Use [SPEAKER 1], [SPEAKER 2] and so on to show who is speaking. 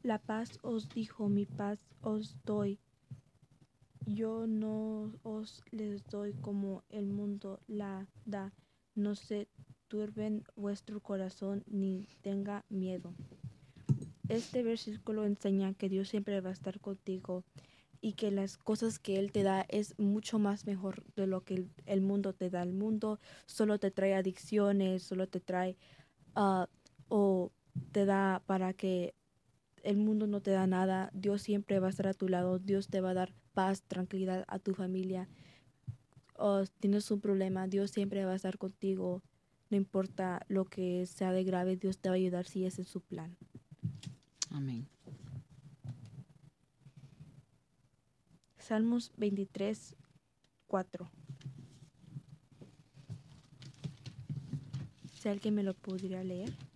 [SPEAKER 1] La paz os dijo, mi paz os doy. Yo no os les doy como el mundo la da. No se turben vuestro corazón ni tenga miedo. Este versículo enseña que Dios siempre va a estar contigo y que las cosas que Él te da es mucho más mejor de lo que el mundo te da. El mundo solo te trae adicciones, solo te trae ah, o te da para que el mundo no te da nada. Dios siempre va a estar a tu lado. Dios te va a dar paz, tranquilidad a tu familia. O tienes un problema, Dios siempre va a estar contigo. No importa lo que sea de grave, Dios te va a ayudar si ese es su plan.
[SPEAKER 2] Amén.
[SPEAKER 1] Salmos 23, 4. Si alguien me lo podría leer.